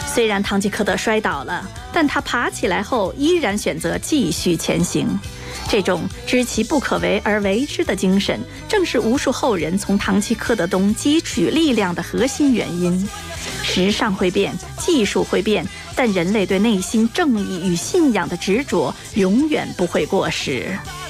虽然堂吉诃德摔倒了，但他爬起来后依然选择继续前行。这种知其不可为而为之的精神，正是无数后人从堂吉诃德中汲取力量的核心原因。时尚会变，技术会变，但人类对内心正义与信仰的执着永远不会过时。